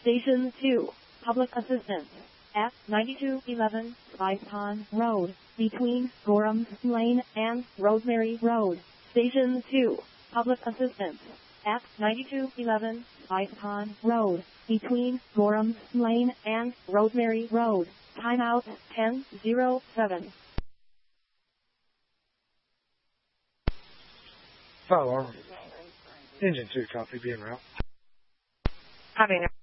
Station 2, public assistance. At 9211 Spice Pond Road, between Gorham Lane and Rosemary Road. Station 2, public assistance. At 9211 Spice Pond Road, between Gorham Lane and Rosemary Road. Timeout 10:07. Fire alarm. Engine 2 copy, be en route. Copy.